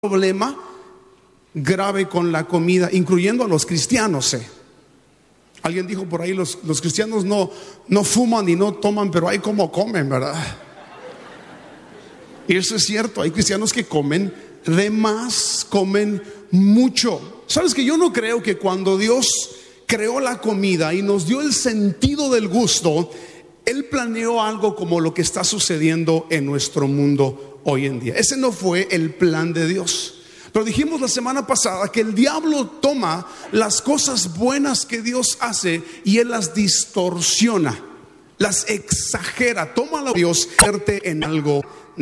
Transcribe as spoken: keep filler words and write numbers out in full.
problema grave con la comida, incluyendo a los cristianos. ¿eh? Alguien dijo por ahí, los, los cristianos no, no fuman y no toman, pero hay como comen, ¿verdad? Y eso es cierto, hay cristianos que comen de más, comen mucho. ¿Sabes que yo no creo que cuando Dios creó la comida y nos dio el sentido del gusto, Él planeó algo como lo que está sucediendo en nuestro mundo hoy en día? Ese no fue el plan de Dios. Pero dijimos la semana pasada que el diablo toma las cosas buenas que Dios hace y Él las distorsiona, las exagera, toma a Dios, vierte en algo